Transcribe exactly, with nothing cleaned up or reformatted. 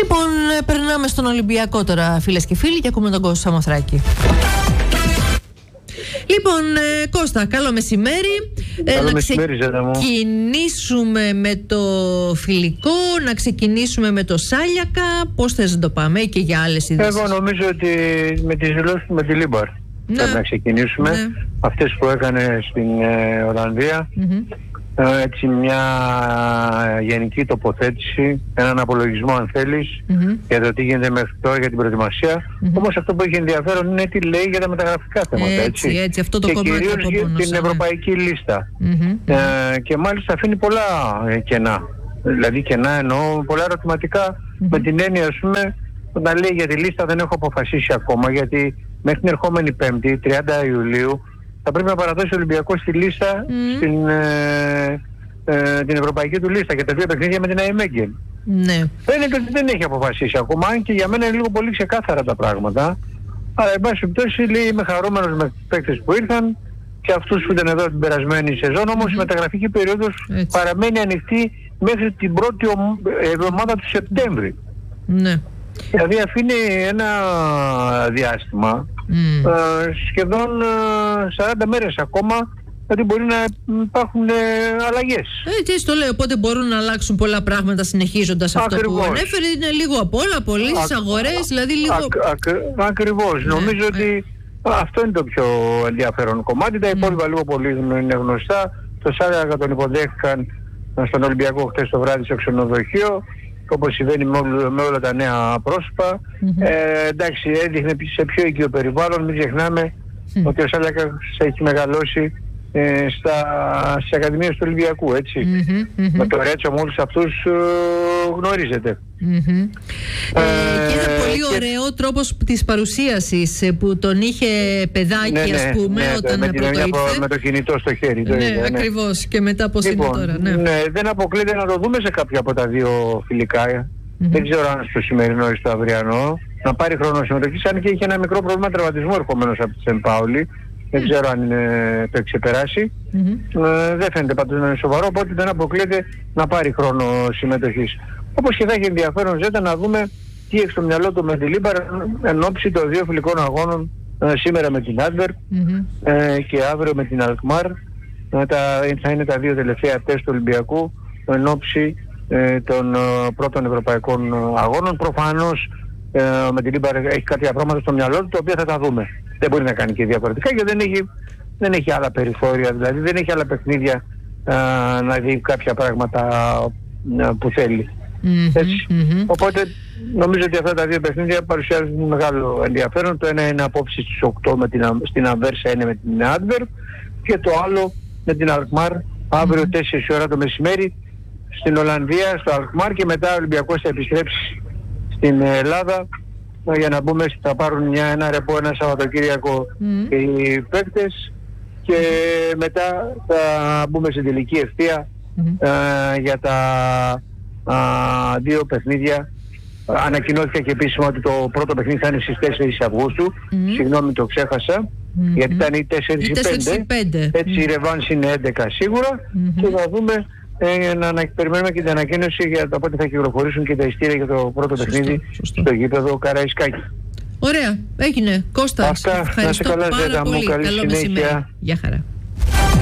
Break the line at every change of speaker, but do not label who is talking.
Λοιπόν, περνάμε στον Ολυμπιακό τώρα, φίλες και φίλοι, και ακούμε τον Κώστα Σαμοθράκη. Λοιπόν, ε, Κώστα, καλό μεσημέρι.
Καλό
να
μεσημέρι,
ξεκινήσουμε με το φιλικό, να ξεκινήσουμε με το Σάλιακα. Πώς θες να το πάμε, και για άλλες ειδήσεις?
Εγώ νομίζω ότι με τις δηλώσεις με τη Λίμπαρ
ναι.
πρέπει να ξεκινήσουμε.
Ναι.
Αυτές που έκανε στην ε, Ολλανδία. Mm-hmm. Ε, έτσι μια γενική τοποθέτηση, έναν απολογισμό αν θέλεις, mm-hmm. για το τι γίνεται μέχρι τώρα για την προετοιμασία. Mm-hmm. Όμως αυτό που έχει ενδιαφέρον είναι τι λέει για τα μεταγραφικά θέματα.
Έτσι, έτσι, έτσι, αυτό το
και
κομμάτι
κυρίως για την
πόνος,
ευρωπαϊκή ναι. λίστα.
Mm-hmm.
Ε, και μάλιστα αφήνει πολλά ε, κενά. Δηλαδή κενά εννοώ πολλά ερωτηματικά, mm-hmm. με την έννοια, ας πούμε, όταν λέει για τη λίστα δεν έχω αποφασίσει ακόμα, γιατί μέχρι την ερχόμενη Πέμπτη, τριάντα Ιουλίου, θα πρέπει να παραδώσει ο Ολυμπιακός στη λίστα, mm. στην, ε, ε, την ευρωπαϊκή του λίστα, για τα δύο παιχνίδια με την ΑΕΜΕΓΚΕΝ.
Ναι.
Φαίνεται ότι δεν έχει αποφασίσει ακόμα, αν και για μένα είναι λίγο πολύ ξεκάθαρα τα πράγματα. Αλλά εν πάση περιπτώσει λέει είμαι χαρούμενος με τους παίκτες που ήρθαν και αυτούς που ήταν εδώ την περασμένη σεζόν, όμως mm. η μεταγραφική περίοδος έτσι. παραμένει ανοιχτή μέχρι την πρώτη εβδομάδα του Σεπτέμβρη.
Ναι.
Δηλαδή αφήνει ένα διάστημα mm. ε, σχεδόν ε, σαράντα μέρες ακόμα, γιατί μπορεί να υπάρχουν ε, αλλαγές.
Έτσι, έτσι το λέω, οπότε μπορούν να αλλάξουν πολλά πράγματα συνεχίζοντας αυτό
ακριβώς.
που ανέφερε. Είναι λίγο απ' όλα, πωλήσεις, αγορές, δηλαδή λίγο...
Α, α, ακριβώς. Ναι, νομίζω ναι. ότι αυτό είναι το πιο ενδιαφέρον κομμάτι. Τα υπόλοιπα mm. λίγο πολύ είναι γνωστά. Το Σάλιακα τον υποδέχθηκαν στον Ολυμπιακό χτες το βράδυ στο ξενοδοχείο, όπως συμβαίνει με, όλο, με όλα τα νέα πρόσωπα. Mm-hmm. Ε, εντάξει, έδειχνε σε πιο οικείο περιβάλλον. Μην ξεχνάμε mm. ότι ο Σάλιακας έχει μεγαλώσει ε, στα, στις ακαδημίες του Ολυμπιακού, έτσι. Mm-hmm, mm-hmm. Με το Ρέτσο με όλους αυτούς ε, γνωρίζετε.
Mm-hmm. Ε, ε, και ένα πολύ και... ωραίο τρόπος της παρουσίασης που τον είχε παιδάκι, ναι, ναι, ας πούμε, ναι, όταν
με,
πρώτο ήρθε.
Με το κινητό στο χέρι. Το
ναι,
είδα, ναι,
ακριβώς. Και μετά πώς λοιπόν, είναι τώρα. Ναι.
ναι, δεν αποκλείεται να το δούμε σε κάποια από τα δύο φιλικά. Mm-hmm. Δεν ξέρω αν στο σημερινό ή στο αυριανό. Να πάρει χρόνο συμμετοχής, αν και είχε ένα μικρό πρόβλημα τραυματισμού ερχομένως από τη Σεν Πάουλη. Δεν ξέρω αν είναι, το έχει ξεπεράσει. Mm-hmm. Ε, δεν φαίνεται πάντως να είναι σοβαρό, οπότε δεν αποκλείεται να πάρει χρόνο συμμετοχής. Όπως και θα έχει ενδιαφέρον, Ζέτα, να δούμε τι έχει στο μυαλό του με τη Λίμπαρ εν ώψη των δύο φιλικών αγώνων, ε, σήμερα με την Άντβερ mm-hmm. ε, και αύριο με την Αλκμάρ. Ε, τα, θα είναι τα δύο τελευταία τεστ του Ολυμπιακού εν ώψη ε, των ε, πρώτων ευρωπαϊκών αγώνων. Προφανώς ε, με τη Λίμπαρ έχει κάποια πράγματα στο μυαλό του, τα οποία θα τα δούμε. Δεν μπορεί να κάνει και διαφορετικά, γιατί δεν έχει, δεν έχει άλλα περιθώρια, δηλαδή δεν έχει άλλα παιχνίδια α, να δει κάποια πράγματα α, που θέλει. Mm-hmm, έτσι. Mm-hmm. Οπότε νομίζω ότι αυτά τα δύο παιχνίδια παρουσιάζουν μεγάλο ενδιαφέρον. Το ένα είναι απόψη στις οκτώ με την, στην Αμβέρσα, είναι με την Άντβερ, και το άλλο με την Αλκμάρ αύριο mm-hmm. τέσσερις ώρα το μεσημέρι στην Ολλανδία, στο Αλκμάρ, και μετά ο Ολυμπιακός θα επιστρέψει στην Ελλάδα για να μπούμε, θα πάρουν μια, ένα ρεπό ένα Σαββατοκύριακο mm. οι παίκτες, και μετά θα μπούμε σε τελική ευθεία mm-hmm. α, για τα α, δύο παιχνίδια. Ανακοινώθηκε και επίσημα ότι το πρώτο παιχνίδι θα είναι στις τέσσερις Αυγούστου. Mm-hmm. Συγγνώμη, το ξέχασα, mm-hmm. γιατί ήταν οι τέσσερις ή πέντε. Έτσι mm-hmm. η ρεβάνς είναι έντεκα σίγουρα mm-hmm. και θα δούμε Ε, να, να περιμένουμε και την ανακοίνωση για το πότε θα κυκλοφορήσουν και τα ειστήρια για το πρώτο σωστό, παιχνίδι σωστό. στο γήπεδο Καραϊσκάκη.
Ωραία, έγινε. Κώστα,
αυτά,
ευχαριστώ
να σε καλά,
πάρα
Ζέτα,
πολύ.
Μου, καλή
Καλό
συνέχεια.
μεσημέρι. Γεια χαρά.